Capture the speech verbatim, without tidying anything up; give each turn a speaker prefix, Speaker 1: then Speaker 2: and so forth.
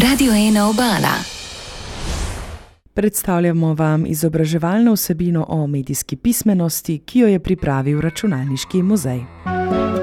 Speaker 1: Radio ena Obala.
Speaker 2: Predstavljamo vam izobraževalno vsebino o medijski pismenosti, ki jo je pripravil Računalniški muzej.